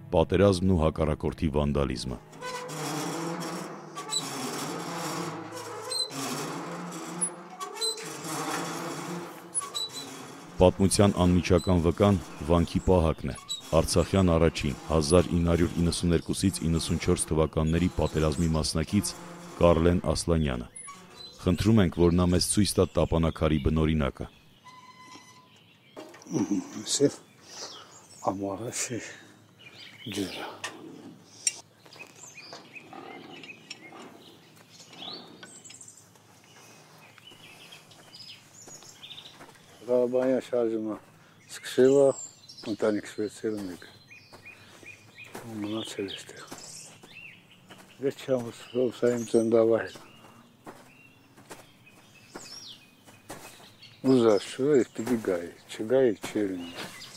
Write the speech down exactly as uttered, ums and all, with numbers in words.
պատերազմն ու հակառակորդի վանդալիզմը։ Պատմության անմիջական վկան վանքի պահակն է, Արցախյան առաջին հազար ինը հարյուր իննսուներկուսից իննսունչորս թվականների պատերազմի մասնակից Կարլեն Ասլանյանը։ Խնդրում ենք, որ նա մեզ ցույց տա տապանակարի բնօրինակը։ Ամառաշի ջուրը։ Ղարաբաղյան շարժումը սկսել է, ընտանիք շվեցել մեկ, մնացել էստեղ։ Վերջամս Ռուսայիմ ծնդավահել։ Ուզար շուր, ես պիտի գայի, չգայի չերին։